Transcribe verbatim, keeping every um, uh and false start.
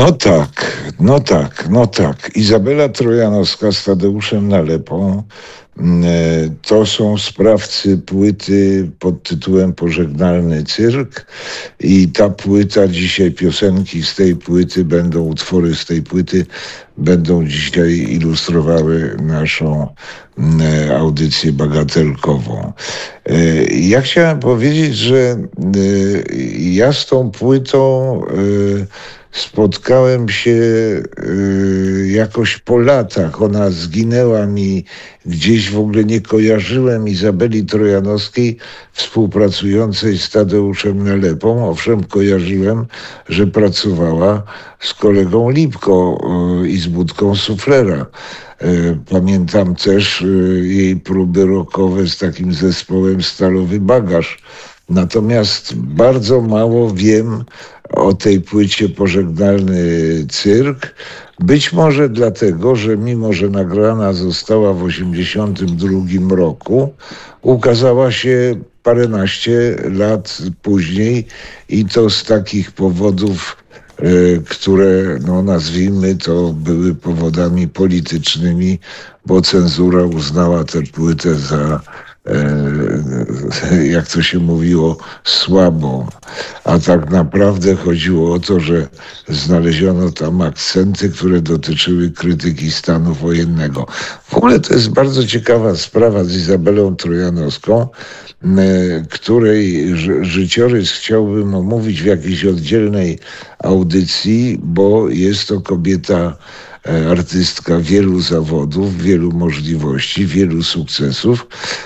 No tak, no tak, no tak. Izabela Trojanowska z Tadeuszem Nalepą mm, e, to są sprawcy płyty pod tytułem Pożegnalny Cyrk i ta płyta dzisiaj, piosenki z tej płyty będą, utwory z tej płyty będą dzisiaj ilustrowały naszą mm, e, audycję bagatelkową. E, Ja chciałem powiedzieć, że e, ja z tą płytą e, spotkałem się y, jakoś po latach. Ona zginęła mi gdzieś, w ogóle nie kojarzyłem Izabeli Trojanowskiej współpracującej z Tadeuszem Nalepą. Owszem, kojarzyłem, że pracowała z kolegą Lipko y, i z Budką Suflera. Y, Pamiętam też y, jej próby rockowe z takim zespołem Stalowy Bagaż. Natomiast bardzo mało wiem o tej płycie Pożegnalny Cyrk. Być może dlatego, że mimo, że nagrana została w osiemdziesiątym drugim roku, ukazała się paręnaście lat później i to z takich powodów, e, które, no nazwijmy to, były powodami politycznymi, bo cenzura uznała tę płytę za, e, jak to się mówiło, słabą. A tak naprawdę chodziło o to, że znaleziono tam akcenty, które dotyczyły krytyki stanu wojennego. W ogóle to jest bardzo ciekawa sprawa z Izabelą Trojanowską, m, której ży- życiorys chciałbym omówić w jakiejś oddzielnej audycji, bo jest to kobieta, e, artystka wielu zawodów, wielu możliwości, wielu sukcesów.